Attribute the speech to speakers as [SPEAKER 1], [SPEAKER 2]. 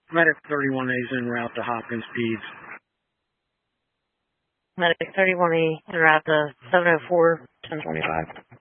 [SPEAKER 1] Medic 31A is en route to Hopkins Peds.
[SPEAKER 2] Medic 31A en route to 704-1025.